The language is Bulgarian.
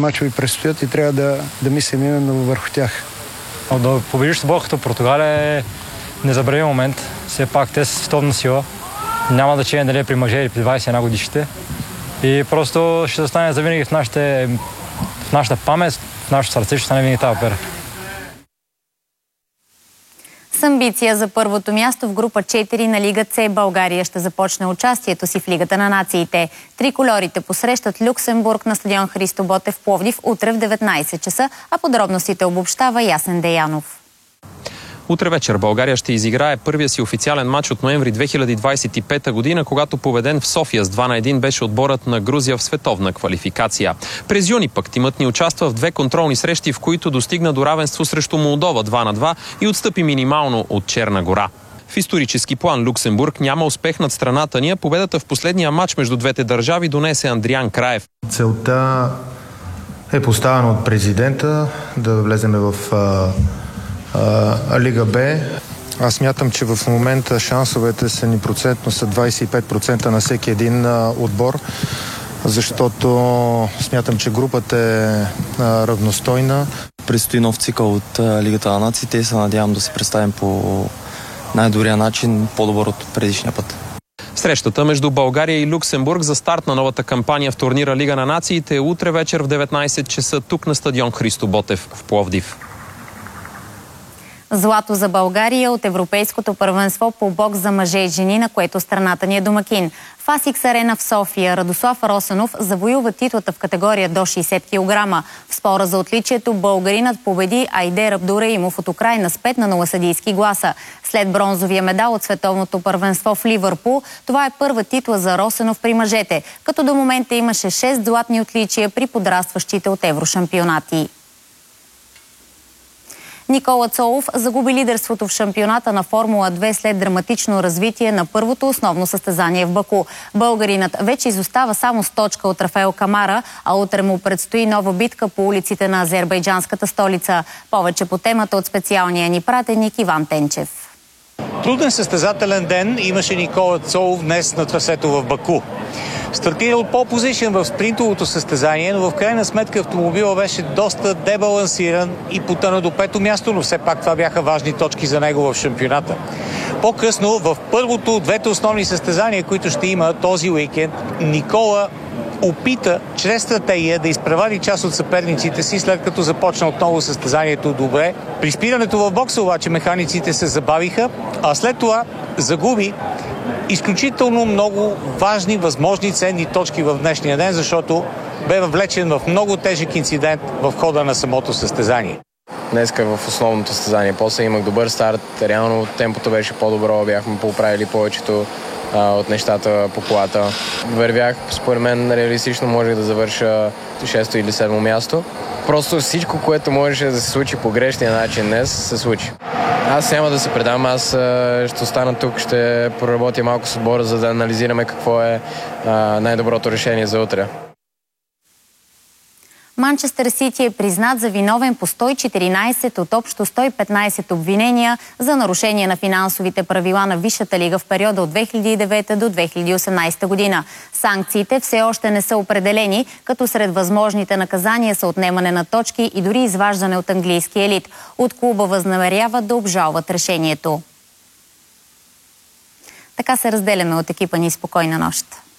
мачове предстоят и трябва да мислим именно върху тях. Да победиш с Бог като Португалия е незабравим момент. Все пак те са световна сила. Няма значение дали е при мъже или при 21 годишите. И просто ще остане завинаги в нашата памет, в нашото сърце ще стане винаги тази опера. С амбиция за първото място в група 4 на Лига С България ще започне участието си в Лигата на нациите. Трикольорите посрещат Люксембург на стадион Христо Ботев Пловдив утре в 19 часа, а подробностите обобщава Ясен Деянов. Утре вечер България ще изиграе първия си официален матч от ноември 2025 година, когато победен в София с 2-1 беше отборът на Грузия в световна квалификация. През юни пък тимът ни участва в 2 контролни срещи, в които достигна до равенство срещу Молдова 2-2 и отстъпи минимално от Черна гора. В исторически план Люксембург няма успех над страната ни, а победата в последния матч между двете държави донесе Андриан Краев. Целта е поставена от президента да влеземе в Лига Б. Аз смятам, че в момента шансовете са ни процентно са 25% на всеки един отбор, защото смятам, че групата е равностойна. Предстои нов цикъл от Лигата на нациите и се надявам да се представим по най-добрия начин, по-добър от предишния път. Срещата между България и Люксембург за старт на новата кампания в турнира Лига на нациите е утре вечер в 19 часа тук на стадион Христо Ботев в Пловдив. Злато за България от Европейското първенство по бокс за мъже и жени, на което страната ни е домакин. В Асикс Арена в София Радослав Росенов завоюва титлата в категория до 60 кг. В спора за отличието българинът победи Айдер Абдураимов от Украйна с 5-0 съдийски гласа. След бронзовия медал от световното първенство в Ливърпул, това е първа титла за Росенов при мъжете, като до момента имаше 6 златни отличия при подрастващите от еврошампионати. Никола Цолов загуби лидерството в шампионата на Формула 2 след драматично развитие на първото основно състезание в Баку. Българинът вече изостава само с точка от Рафаел Камара, а утре му предстои нова битка по улиците на азербайджанската столица. Повече по темата от специалния ни пратеник Иван Тенчев. Труден състезателен ден имаше Никола Цолов днес на трасето в Баку. Стартирал по-позишен в спринтовото състезание, но в крайна сметка автомобила беше доста дебалансиран и потъна до 5-то място, но все пак това бяха важни точки за него в шампионата. По-късно, в първото от двете основни състезания, които ще има този уикенд, Никола опита чрез стратегия да изпревари част от съперниците си, след като започна отново състезанието добре. При спирането в бокса обаче механиците се забавиха, а след това загуби изключително много важни, възможни ценни точки в днешния ден, защото бе въвлечен в много тежък инцидент в хода на самото състезание. Днеска в основното състезание. После имах добър старт, реално темпото беше по-добро, бяхме поправили повечето от нещата по колата. Вървях, според мен, реалистично можех да завърша 6-то или 7-то място. Просто всичко, което можеше да се случи по грешния начин днес, се случи. Аз няма да се предам, аз ще остана тук, ще проработя малко с отбора, за да анализираме какво е най-доброто решение за утре. Манчестър Сити е признат за виновен по 114 от общо 115 обвинения за нарушение на финансовите правила на Висшата лига в периода от 2009 до 2018 година. Санкциите все още не са определени, като сред възможните наказания са отнемане на точки и дори изваждане от английски елит. От клуба възнамеряват да обжалват решението. Така се разделяме от екипа ни. Спокойна нощ.